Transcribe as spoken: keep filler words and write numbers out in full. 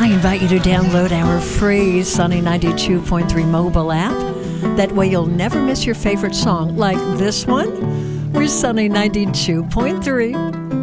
invite you to download our free Sunny ninety-two point three mobile app. That way you'll never miss your favorite song like this one. We're Sunny ninety-two point three.